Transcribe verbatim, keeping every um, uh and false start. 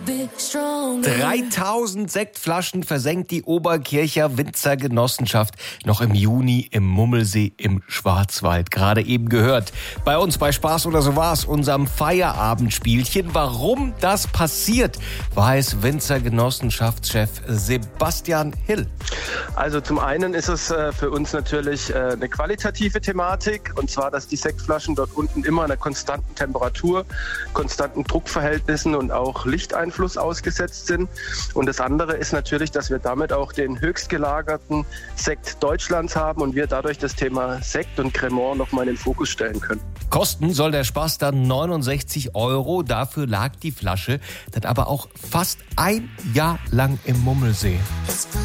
dreitausend Sektflaschen versenkt die Oberkircher Winzergenossenschaft noch im Juni im Mummelsee im Schwarzwald. Gerade eben gehört. Bei uns bei Spaß oder so war's, unserem Feierabendspielchen. Warum das passiert, weiß Winzergenossenschaftschef Sebastian Hill. Also zum einen ist es äh, für uns natürlich äh, eine qualitative Thematik, und zwar, dass die Sektflaschen dort unten immer einer konstanten Temperatur, konstanten Druckverhältnissen und auch Lichteinfluss ausgesetzt sind. Und das andere ist natürlich, dass wir damit auch den höchst gelagerten Sekt Deutschlands haben und wir dadurch das Thema Sekt und Cremant nochmal in den Fokus stellen können. Kosten soll der Spaß dann neunundsechzig Euro. Dafür lag die Flasche dann aber auch fast ein Jahr lang im Mummelsee.